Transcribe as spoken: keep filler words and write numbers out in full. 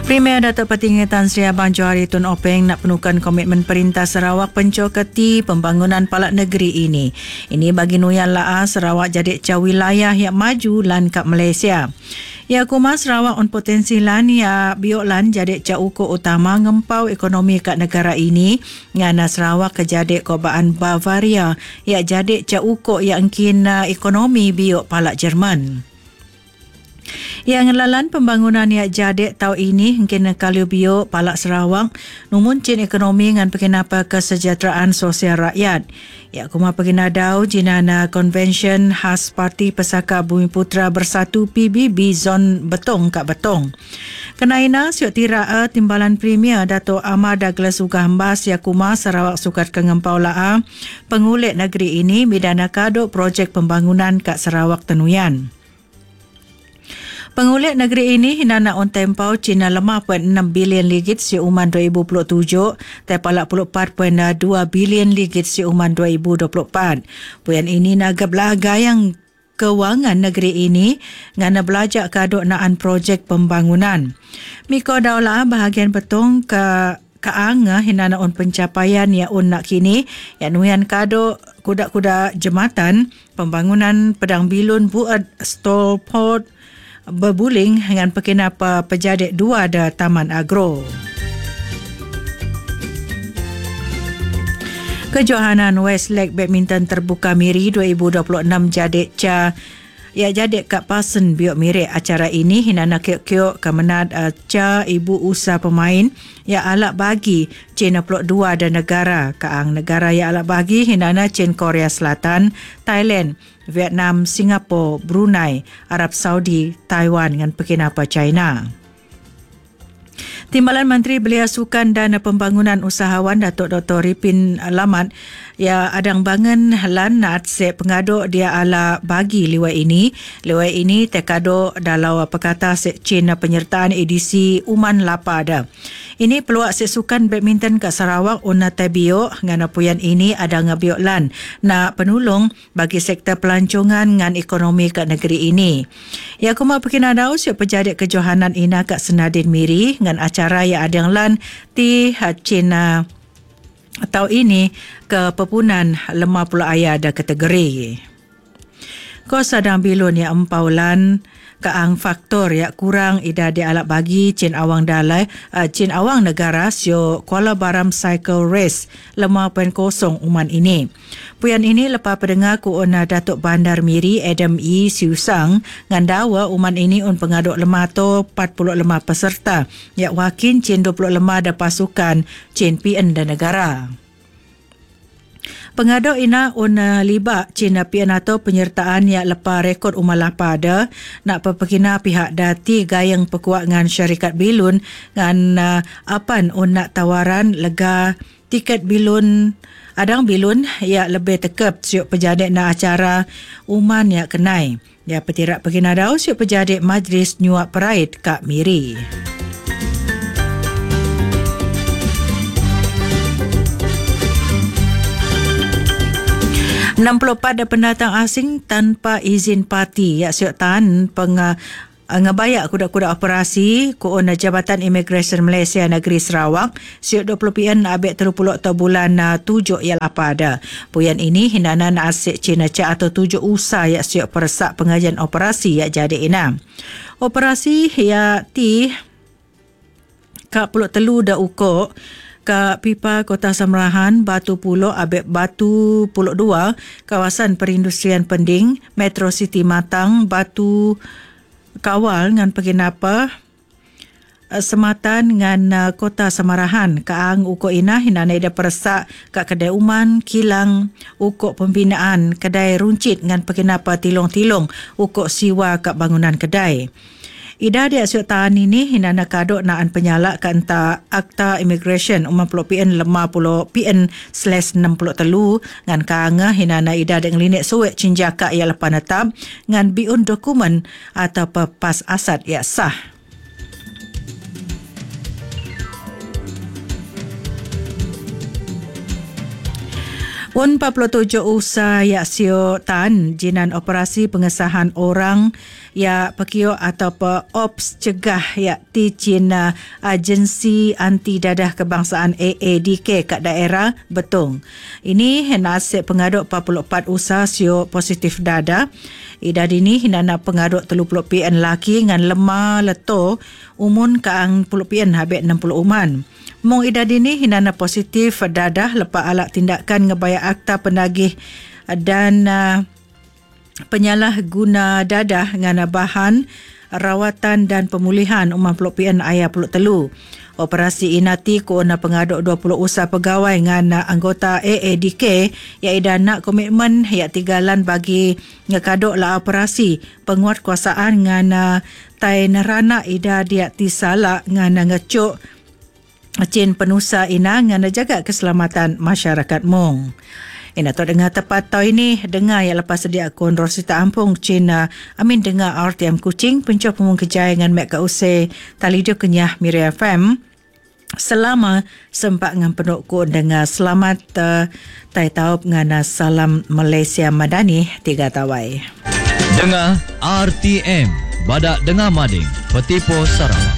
Premier Datuk Petinggi Tan Sri Abang Johari Tun Openg nak penuhkan komitmen Perintah Sarawak pencoketi pembangunan palak negeri ini. Ini bagi nuyan laa Sarawak jadi ca wilayah yang maju lan kat Malaysia. Ya kuma Sarawak on potensi lan ya biok lan jadi ca ukur utama ngempau ekonomi kat negara ini. Ngana Sarawak kejadi kobaan Bavaria ya jadi ca ukur yang kina ekonomi biok palak Jerman. Yang ngelalan pembangunan yang jadi tahun ini mungkin kalau bio palak Sarawak numun cin ekonomi ngan pekenapa kesejahteraan sosial rakyat. Ya kuma pekenadau jinana convention khas Parti Pesaka Bumiputra Bersatu P B B Zon Betong kat Betong. Kenaina siok tiraa timbalan Premier Dato' Ahmad Douglas Ugahambas ya kuma Sarawak sukat kengempau laa pengulit negeri ini midana kadok projek pembangunan kat Sarawak Tenuyan. Pengulit negeri ini hinana on tempau Cina lima perpuluhan enam bilion ringgit seuman dua ribu dua puluh tujuh tepalak puluh empat perpuluhan dua bilion ringgit seuman dua ribu dua puluh empat. Puan ini nagap laga yang kewangan negeri ini ngana belajar kadok naan projek pembangunan. Miko daulah bahagian petong ke kaanga hinana on pencapaian ya on nak kini ya nuyan kadok kuda-kuda jematan pembangunan Pedang Bilun buat stall port berbuling dengan pekenapa pejadik dua ada Taman Agro. Kejohanan Westlake Badminton Terbuka Miri dua ribu dua puluh enam jadi ca ya jadi kat Pasen biok mirip acara ini hinana kiok-kiok kemenad uh, ca ibu usaha pemain ya alak bagi Cina puluh dua dan negara kaang negara ya alak bagi hinana Cina Korea Selatan, Thailand, Vietnam, Singapura, Brunei, Arab Saudi, Taiwan dengan pekenapa China. Timbalan Menteri Belia Sukan dan Pembangunan Usahawan Datuk Doktor Ripin Lamat ya adang bangen lan nak se pengaduk dia ala bagi liwat ini. Liwat ini tekaduk dalau pekata se Cina penyertaan edisi Uman Lapa ada. Ini peluang se sukan badminton kat Sarawak una tabio ngana puyan ini ada ngabiok lan nak penulung bagi sektor pelancongan ngan ekonomi kat negeri ini. Ya kuma pekinadau siap pejadik kejohanan ina kat Senadin Miri ngan acara yang adang lan ti Cina atau ini ke pepunan lima puluh ayat ada kategori. Ko sadang bilun ya empaulan kaang faktor ya kurang ida di alak bagi cin awang dalai uh, cin awang negara sio Kuala Baram Cycle Race lima kosong uman ini. Puyan ini lepas pendengar ku ona Datuk Bandar Miri Adam E. Siusang ngandawa uman ini un pengaduk lima to empat puluh lima peserta ya wakin cin dua puluh lima ada pasukan cin P N dan negara. Pengaduk ina una liba Cina P N atau penyertaan yang lepas rekod umar lapa ada nak perpekina pihak dati gayang pekuat dengan syarikat bilun dengan uh, apan un nak tawaran lega tiket bilun adang bilun ya lebih tekep siuk pejadik na acara uman ya kenai ya petirak pekina dau siuk pejadik Majlis Nyuak Peraid Kak Miri. enam puluh empat pendatang asing tanpa izin parti ya siok tan peng uh, ngebayak kuda-kuda operasi kuona Jabatan Imigresen Malaysia Negeri Sarawak siok dua puluh P N abek tiga puluh tahun bulan uh, tujuh ya apa ada. Puyan ini hinana na asik Cina ca atau tujuh usaha ya siok persak pengajian operasi ya jadi ina. Operasi ya ti kak puluh telu dah ukur Kak Pipa Kota Samarahan, Batu Pulau, Abek Batu Pulau dua, kawasan perindustrian Pending, Metro City Matang, Batu Kawal dengan peginapa sematan dengan Kota Samarahan. Kaang uko ina hinana ida persak kat kedai uman, kilang, uko pembinaan, kedai runcit dengan peginapa tilong-tilong, uko siwa kat bangunan kedai. Ida dia siok tahan ini hinana kadok naan penyalak ke entah Akta Immigration lima puluh P N lima puluh P N slash enam puluh telu ngan kaanga hinana ida dengan linik suwek cinjaka ia lepas netap ngan biun dokumen atau pas asat ia sah. empat puluh tujuh usaha yak sio tan jinan operasi pengesahan orang ya pekio atau pe ops cegah ya ti Cina agensi anti dadah kebangsaan A A D K kat daerah Betong. Ini nasib pengaduk empat puluh empat usaha sio positif dadah. Ida dini hinana pengaduk tiga puluh pian laki ngan lemah leto umun kaang puluh pian habis enam puluh uman. Mong ida dini hinana positif dadah lepas alat tindakan ngebaya akta penagih dan uh, penyalahguna dadah ngana bahan rawatan dan pemulihan umam puluh pian ayah puluh telu. Operasi inati kuona pengaduk dua puluh usaha pegawai ngana anggota A A D K ya ida nak komitmen ya tigalan bagi ngekaduk la operasi penguatkuasaan ngana tai nerana ida dia tisala ngana ngecuk cin penusa ina ngana jaga keselamatan masyarakat mong. Ina tu dengar tepat tau ini dengar yang lepas sedia akun Rosita Ampung Cina amin dengar R T M Kuching pencop pemung kejaya dengan Mek Kause Talidio Kenyah Miri F M selama sempat ngan penukku dengar selamat uh, tai taup ngana salam Malaysia Madani tiga tawai. Dengar R T M Badak Dengar Mading Petipo Sarawak.